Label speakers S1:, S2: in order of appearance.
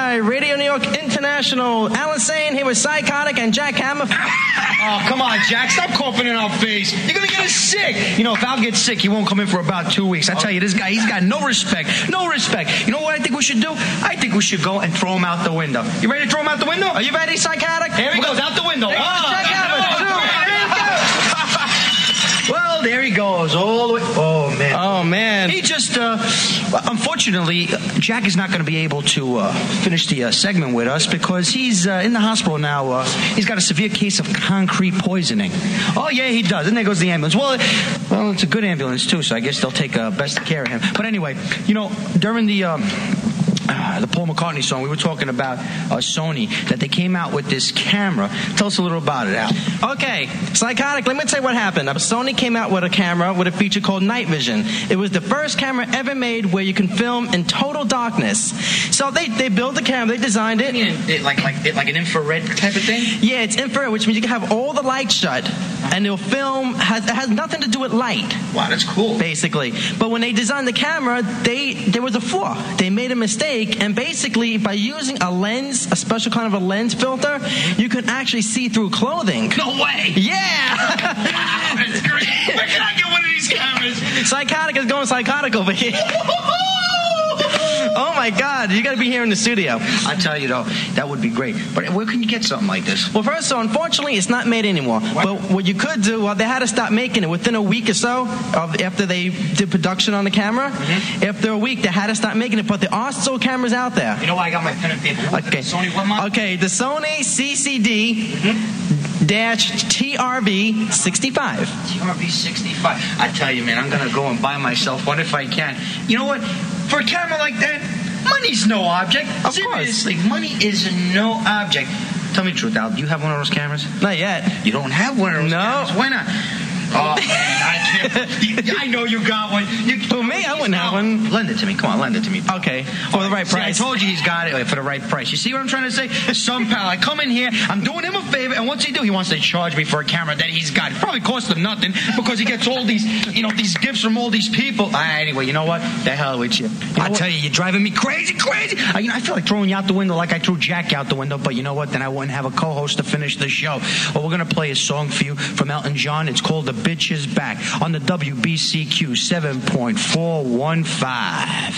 S1: by Radio New York International. Alan Sane here with Psychotic and Jack Hammer.
S2: Oh, come on, Jack. Stop coughing in our face. You're going to get us sick. You know, if Al gets sick, he won't come in for about 2 weeks. I tell you, this guy, he's got no respect. No respect. You know what I think we should do? I think we should go and throw him out the window. You ready to throw him out the window?
S1: Are you ready, Psychotic?
S2: Here he goes, out the window.
S1: Jack Hammer.
S2: Well, there he goes, all the way. Oh, man.
S1: Oh, man.
S2: He just, unfortunately, Jack is not going to be able to finish the segment with us because he's in the hospital now. He's got a severe case of concrete poisoning. Oh, yeah, he does. And there goes the ambulance. Well, it's a good ambulance, too, so I guess they'll take best care of him. But anyway, you know, during the Paul McCartney song, we were talking about Sony, that they came out with this camera. Tell us a little about it, Al.
S1: Okay, Psychotic, let me tell you what happened. Sony came out with a camera with a feature called Night Vision. It was the first camera ever made where you can film in total darkness. So they built the camera, they designed it.
S2: Like an infrared type of thing?
S1: Yeah, it's infrared, which means you can have all the lights shut, and it'll film, it has nothing to do with light.
S2: Wow, that's cool.
S1: Basically. But when they designed the camera, there was a flaw. They made a mistake, and basically, by using a lens, a special kind of a lens filter, you can actually see through clothing.
S2: No way!
S1: Yeah!
S2: Wow, that's great. Where can I get one of these cameras?
S1: Psychotic is going psychotic over here. Oh my God, you got to be here in the studio.
S2: I tell you though, that would be great. But where can you get something like this?
S1: Well, first, so unfortunately, it's not made anymore.
S2: What?
S1: But what you could do, they had to stop making it within a week or so after they did production on the camera. Mm-hmm. After a week, they had to stop making it. But there are still cameras out there.
S2: You know why I got my pen and paper?
S1: Okay.
S2: Sony, what model?
S1: Okay, the Sony CCD-TRV 65.
S2: TRV 65. I tell you, man, I'm going to go and buy myself one if I can. You know what? For a camera like that, money's no object. Seriously, money is no object. Tell me the truth, Al. Do you have one of those cameras?
S1: Not yet.
S2: You don't have one of those cameras? Why not? Oh, man, I know you got one.
S1: For me, I wouldn't have one.
S2: Lend it to me. Come on, lend it to me.
S1: Okay. For the right price.
S2: See, I told you he's got it for the right price. You see what I'm trying to say? Some pal, I come in here, I'm doing him a favor, and what's he do? He wants to charge me for a camera that he's got. It probably cost him nothing because he gets all these, these gifts from all these people. Anyway, you know what? The hell with you. I tell you, you're driving me crazy. I feel like throwing you out the window like I threw Jack out the window, but you know what? Then I wouldn't have a co-host to finish the show. Well, we're going to play a song for you from Elton John. It's called The Bitch Is Back on the WBCQ 7.415.